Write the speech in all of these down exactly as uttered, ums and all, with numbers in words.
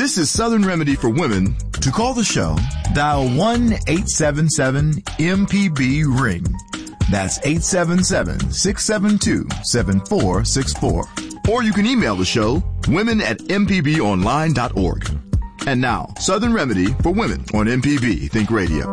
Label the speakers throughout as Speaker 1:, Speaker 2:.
Speaker 1: This is Southern Remedy for Women. To call the show, dial one eight seven seven M P B ring. That's eight seven seven, six seven two, seven four six four. Or you can email the show, women at m p b online dot org. And now, Southern Remedy for Women on M P B Think Radio.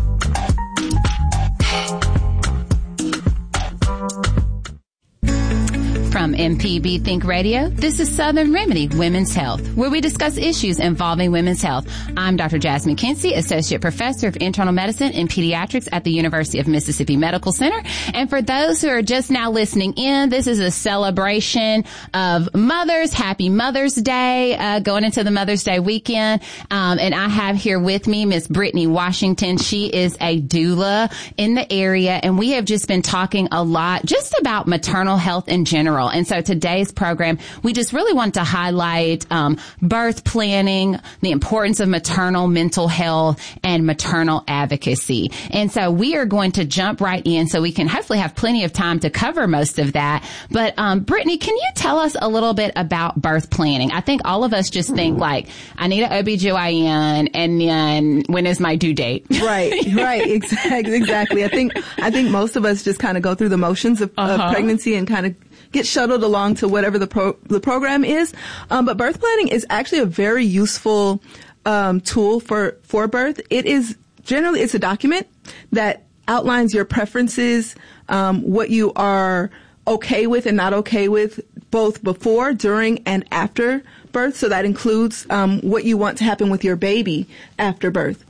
Speaker 2: From M P B Think Radio, this is Southern Remedy Women's Health, where we discuss issues involving women's health. I'm Doctor Jasmine Kinsey, Associate Professor of Internal Medicine and Pediatrics at the University of Mississippi Medical Center. And for those who are just now listening in, this is a celebration of mothers. Happy Mother's Day, uh, going into the Mother's Day weekend. Um, and I have here with me Miss Brittany Washington. She is a doula in the area, and we have just been talking a lot just about maternal health in general. And so today's program, we just really want to highlight um, birth planning, the importance of maternal mental health, and maternal advocacy. And so we are going to jump right in so we can hopefully have plenty of time to cover most of that. But um, Brittany, can you tell us a little bit about birth planning? I think all of us just think like, I need an O B G Y N, and then when is my due date?
Speaker 3: Right, right, exactly, exactly. I think I think most of us just kind of go through the motions of, uh-huh. of pregnancy and kind of get shuttled along to whatever the pro- the program is. Um, but birth planning is actually a very useful um, tool for, for birth. It is generally, it's a document that outlines your preferences, um, what you are okay with and not okay with, both before, during, and after birth. So that includes um, what you want to happen with your baby after birth.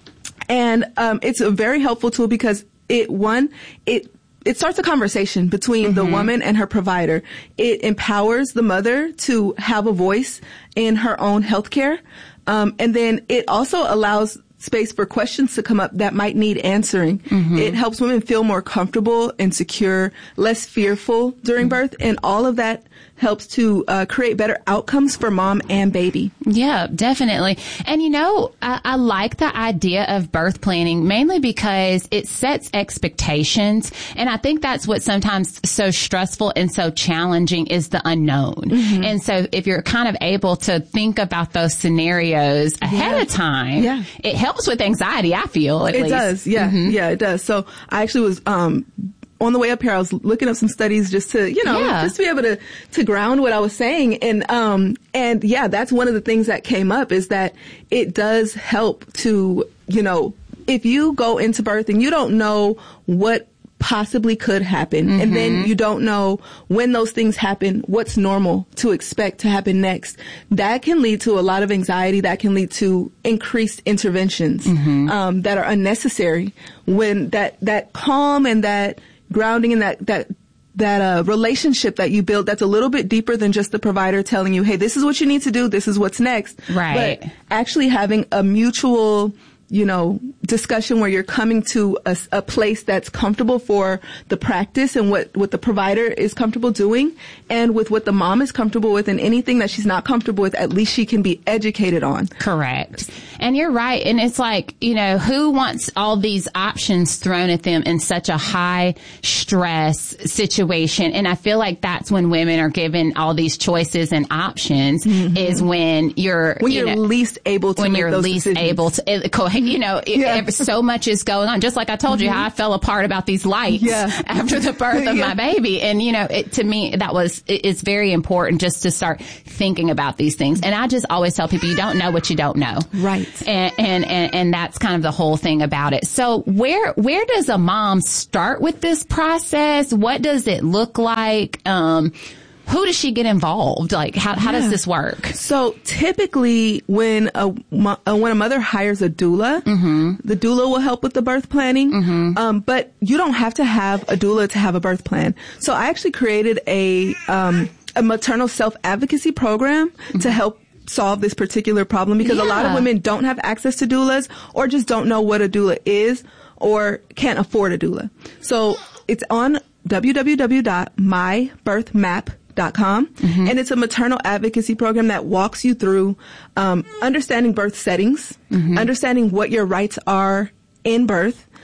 Speaker 3: And um, it's a very helpful tool because it, one, it It starts a conversation between mm-hmm. the woman and her provider. It empowers the mother to have a voice in her own healthcare. Um, and then it also allows space for questions to come up that might need answering. Mm-hmm. It helps women feel more comfortable and secure, less fearful during mm-hmm. birth, and all of that helps to uh, create better outcomes for mom and baby.
Speaker 2: Yeah, definitely. And, you know, I, I like the idea of birth planning mainly because it sets expectations. And I think that's what sometimes so stressful and so challenging is the unknown. Mm-hmm. And so if you're kind of able to think about those scenarios ahead yeah. of time, yeah. it helps with anxiety, I feel, at
Speaker 3: it
Speaker 2: least.
Speaker 3: It does. Yeah. Mm-hmm. Yeah, it does. So I actually was, um, on the way up here, I was looking up some studies just to, you know, yeah. just to be able to, to ground what I was saying. And, um, and yeah, that's one of the things that came up is that it does help to, you know, if you go into birth and you don't know what possibly could happen, mm-hmm. and then you don't know when those things happen, what's normal to expect to happen next, that can lead to a lot of anxiety. That can lead to increased interventions, mm-hmm. um, that are unnecessary when that, that calm and that grounding and that, that, that, uh, relationship that you build that's a little bit deeper than just the provider telling you, hey, this is what you need to do. This is what's next.
Speaker 2: Right.
Speaker 3: But actually having a mutual, you know, discussion where you're coming to a, a place that's comfortable for the practice and what, what the provider is comfortable doing, and with what the mom is comfortable with, and anything that she's not comfortable with, at least she can be educated on.
Speaker 2: Correct. And you're right. And it's like, you know, who wants all these options thrown at them in such a high stress situation? And I feel like that's when women are given all these choices and options, mm-hmm. is when you're,
Speaker 3: when
Speaker 2: you
Speaker 3: you're
Speaker 2: know,
Speaker 3: least able to
Speaker 2: when
Speaker 3: make
Speaker 2: you're
Speaker 3: those
Speaker 2: least
Speaker 3: decisions.
Speaker 2: able to, you know, yeah. it, so much is going on. Just like I told mm-hmm. you how I fell apart about these lights yeah. after the birth of yeah. my baby. And, you know, it, to me, that was, it, it's very important just to start thinking about these things. And I just always tell people, you don't know what you don't know.
Speaker 3: Right.
Speaker 2: And, and, and, and that's kind of the whole thing about it. So where, where does a mom start with this process? What does it look like? Um, Who does she get involved? Like, how how yeah. does this work?
Speaker 3: So typically, when a when a mother hires a doula, mm-hmm. the doula will help with the birth planning. Mm-hmm. Um, but you don't have to have a doula to have a birth plan. So I actually created a um, a maternal self advocacy program mm-hmm. to help solve this particular problem, because yeah. a lot of women don't have access to doulas, or just don't know what a doula is, or can't afford a doula. So it's on w w w dot my birth map dot com, mm-hmm. and it's a maternal advocacy program that walks you through um, understanding birth settings, mm-hmm. understanding what your rights are in birth,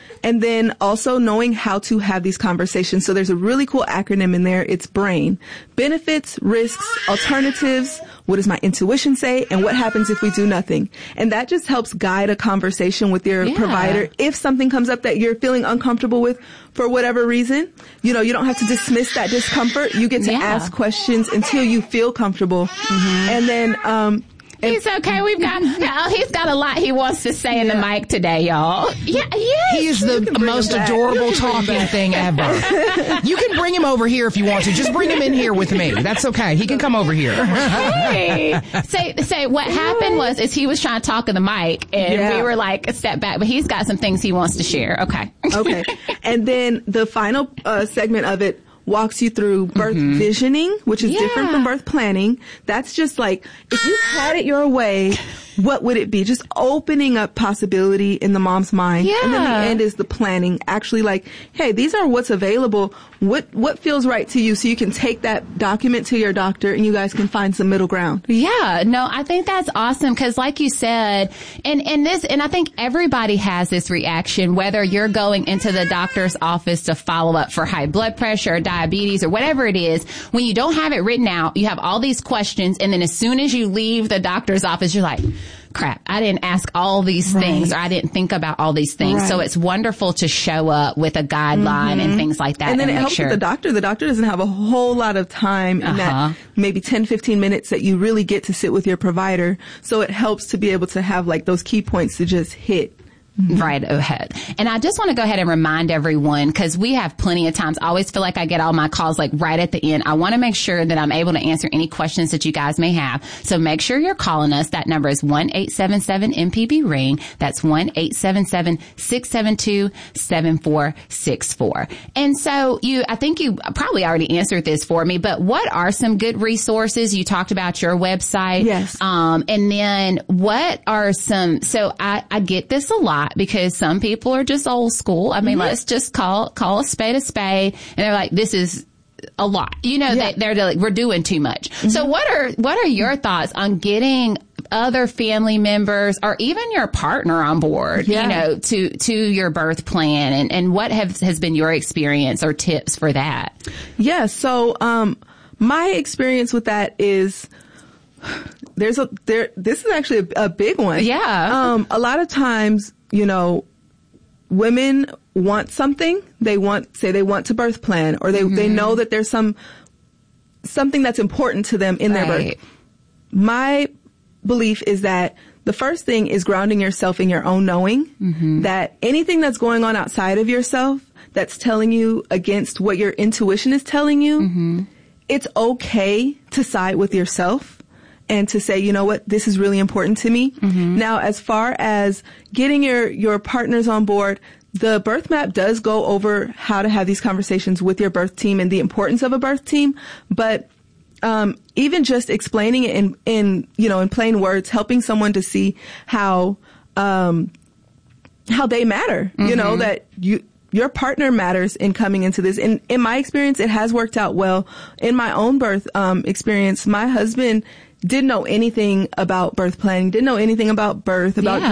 Speaker 3: and then also knowing how to have these conversations. So there's a really cool acronym in there. It's BRAIN. Benefits, risks, alternatives, what does my intuition say, and what happens if we do nothing? And that just helps guide a conversation with your yeah. provider. If something comes up that you're feeling uncomfortable with for whatever reason, you know, you don't have to dismiss that discomfort. You get to yeah. ask questions until you feel comfortable. Mm-hmm. And then, um,
Speaker 2: He's okay. We've got, oh, he's got a lot he wants to say yeah. in the mic today, y'all. Yeah, yes.
Speaker 4: He is the most adorable talking thing ever. You can bring him over here if you want to. Just bring him in here with me. That's okay. He can come over here.
Speaker 2: Hey. Say, say what happened was, is he was trying to talk in the mic and yeah. we were like, step back, but he's got some things he wants to share. Okay.
Speaker 3: Okay. And then the final uh, segment of it walks you through birth mm-hmm. visioning, which is yeah. different from birth planning. That's just like, if you had it your way, what would it be? Just opening up possibility in the mom's mind.
Speaker 2: Yeah.
Speaker 3: And then the end is the planning. Actually like, hey, these are what's available. What, what feels right to you? So you can take that document to your doctor and you guys can find some middle ground.
Speaker 2: Yeah. No, I think that's awesome. Cause like you said, and, and this, and I think everybody has this reaction, whether you're going into the doctor's office to follow up for high blood pressure or diabetes or whatever it is, when you don't have it written out, you have all these questions. And then as soon as you leave the doctor's office, you're like, crap, I didn't ask all these right. things, or I didn't think about all these things. Right. So it's wonderful to show up with a guideline mm-hmm. and things like that.
Speaker 3: And then
Speaker 2: and
Speaker 3: it helps
Speaker 2: sure.
Speaker 3: with the doctor. The doctor doesn't have a whole lot of time in uh-huh. that maybe ten, fifteen minutes that you really get to sit with your provider. So it helps to be able to have like those key points to just hit.
Speaker 2: Right ahead. And I just want to go ahead and remind everyone, because we have plenty of times. I always feel like I get all my calls like right at the end. I want to make sure that I'm able to answer any questions that you guys may have. So make sure you're calling us. That number is one eight seven seven M P B ring. That's one eight seven seven six seven two seven four six four. And so you, I think you probably already answered this for me, but what are some good resources? You talked about your website.
Speaker 3: Yes.
Speaker 2: Um, and then what are some, so I, I get this a lot, because some people are just old school. I mean, mm-hmm. let's just call, call a spade a spade. And they're like, this is a lot. You know, yeah. they, they're like, we're doing too much. Mm-hmm. So what are, what are your thoughts on getting other family members or even your partner on board, yeah. you know, to, to your birth plan, and, and what have, has been your experience or tips for that?
Speaker 3: Yeah. So, um, my experience with that is, there's a, there, this is actually a, a big one.
Speaker 2: Yeah.
Speaker 3: Um, a lot of times, you know, women want something. They want, say they want to birth plan, or they, mm-hmm. they know that there's some, something that's important to them in
Speaker 2: right.
Speaker 3: their birth. My belief is that the first thing is grounding yourself in your own knowing, mm-hmm. that anything that's going on outside of yourself that's telling you against what your intuition is telling you, mm-hmm. it's okay to side with yourself and to say, you know what, this is really important to me. Mm-hmm. Now, as far as getting your, your partners on board, the birth map does go over how to have these conversations with your birth team and the importance of a birth team. But, um, even just explaining it in, in, you know, in plain words, helping someone to see how, um, how they matter, mm-hmm. you know, that you, your partner matters in coming into this. And in my experience, it has worked out well. In my own birth, um, experience, my husband didn't know anything about birth planning, didn't know anything about birth, about
Speaker 2: yeah.